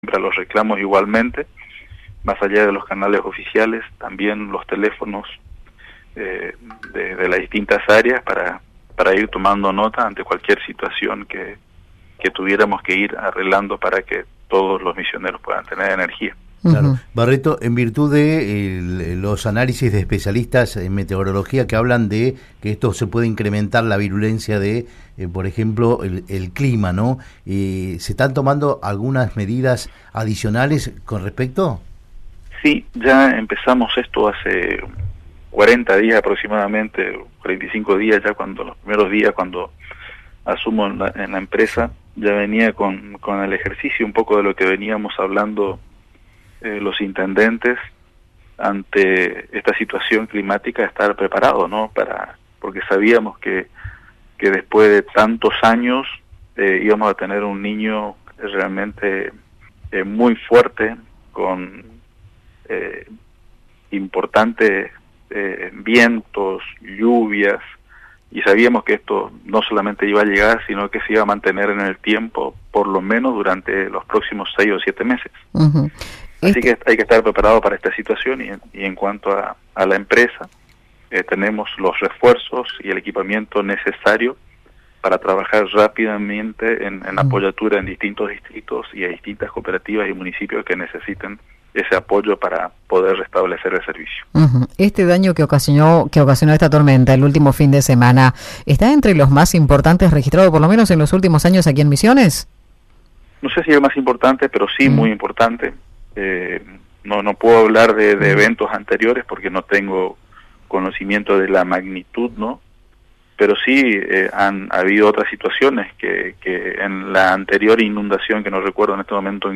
a los reclamos igualmente, más allá de los canales oficiales, también los teléfonos de las distintas áreas para ir tomando nota ante cualquier situación que tuviéramos que ir arreglando para que todos los misioneros puedan tener energía. Claro. Barreto, en virtud de los análisis de especialistas en meteorología que hablan de que esto se puede incrementar la virulencia de, por ejemplo, el clima, ¿no? ¿Se están tomando algunas medidas adicionales con respecto? Sí, ya empezamos esto hace 40 días aproximadamente, 45 días ya, cuando los primeros días cuando asumo en la empresa, ya venía con el ejercicio un poco de lo que veníamos hablando los intendentes ante esta situación climática, estar preparados, ¿no? Porque sabíamos que después de tantos años íbamos a tener un niño realmente muy fuerte, con importantes vientos, lluvias, y sabíamos que esto no solamente iba a llegar, sino que se iba a mantener en el tiempo, por lo menos durante los próximos 6 o 7 meses. Uh-huh. Así que hay que estar preparado para esta situación, y en cuanto a la empresa, tenemos los refuerzos y el equipamiento necesario para trabajar rápidamente en apoyatura en distintos distritos y a distintas cooperativas y municipios que necesiten ese apoyo para poder restablecer el servicio. Uh-huh. Este daño que ocasionó esta tormenta el último fin de semana, ¿está entre los más importantes registrados, por lo menos en los últimos años, aquí en Misiones? No sé si es el más importante, pero sí muy importante. No puedo hablar de eventos anteriores porque no tengo conocimiento de la magnitud, ¿no? Pero sí han habido otras situaciones que en la anterior inundación, que no recuerdo en este momento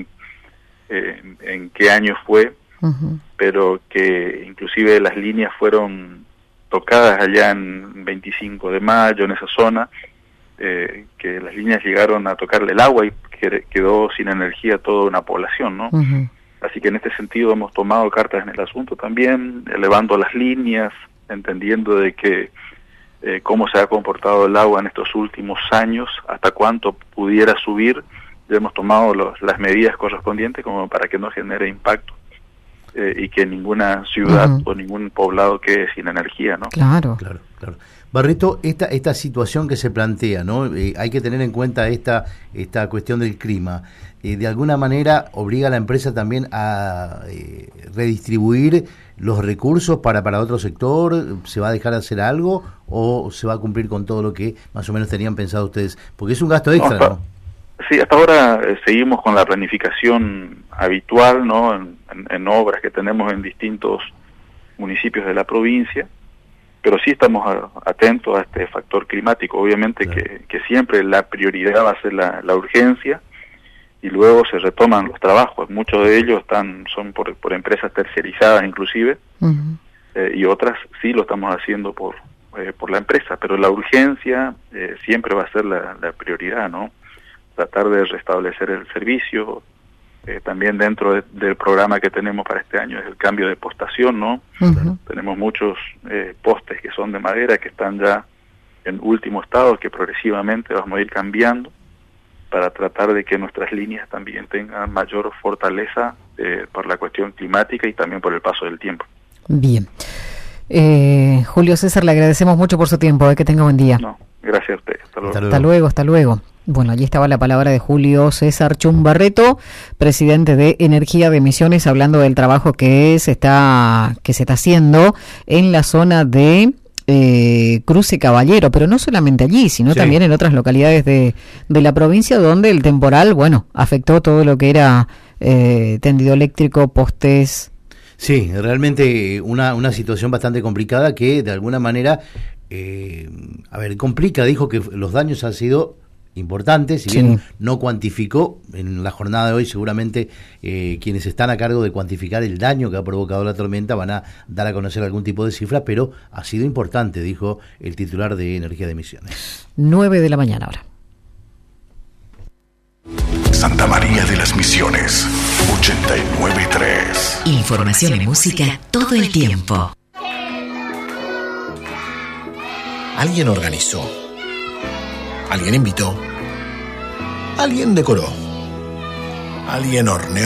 en qué año fue, uh-huh, pero que inclusive las líneas fueron tocadas allá en 25 de mayo, en esa zona, que las líneas llegaron a tocarle el agua y quedó sin energía toda una población, ¿no? Uh-huh. Así que en este sentido hemos tomado cartas en el asunto también, elevando las líneas, entendiendo de que cómo se ha comportado el agua en estos últimos años, hasta cuánto pudiera subir. Ya hemos tomado las medidas correspondientes como para que no genere impacto y que ninguna ciudad uh-huh, o ningún poblado quede sin energía, ¿no? Claro. Barreto, esta situación que se plantea, ¿no? Hay que tener en cuenta esta cuestión del clima. De alguna manera obliga a la empresa también a redistribuir los recursos para otro sector. ¿Se va a dejar de hacer algo o se va a cumplir con todo lo que más o menos tenían pensado ustedes? Porque es un gasto extra, ¿no? Sí, hasta ahora seguimos con la planificación habitual, ¿no? En obras que tenemos en distintos municipios de la provincia, pero sí estamos atentos a este factor climático. Obviamente claro, que siempre la prioridad va a ser la urgencia, y luego se retoman los trabajos. Muchos de ellos son por empresas terciarizadas inclusive, uh-huh, y otras sí lo estamos haciendo por la empresa, pero la urgencia siempre va a ser la prioridad, ¿no? Tratar de restablecer el servicio. También dentro del programa que tenemos para este año es el cambio de postación, ¿no? Uh-huh. Tenemos muchos postes que son de madera, que están ya en último estado, que progresivamente vamos a ir cambiando para tratar de que nuestras líneas también tengan mayor fortaleza por la cuestión climática y también por el paso del tiempo. Bien. Julio César, le agradecemos mucho por su tiempo. Que tenga buen día. No, gracias a usted. Hasta luego. Bueno, allí estaba la palabra de Julio César Chum Barreto, presidente de Energía de Misiones, hablando del trabajo que se está haciendo en la zona de Cruce Caballero, pero no solamente allí, sino sí, también en otras localidades de la provincia, donde el temporal, afectó todo lo que era tendido eléctrico, postes. Sí, realmente una situación bastante complicada que de alguna manera, complica. Dijo que los daños han sido importantes, si bien no cuantificó. En la jornada de hoy seguramente quienes están a cargo de cuantificar el daño que ha provocado la tormenta van a dar a conocer algún tipo de cifra, pero ha sido importante, dijo el titular de Energía de Misiones. 9 de la mañana ahora. Santa María de las Misiones, 89.3. Información y música todo el tiempo. Alguien organizó. Alguien invitó. Alguien decoró. Alguien horneó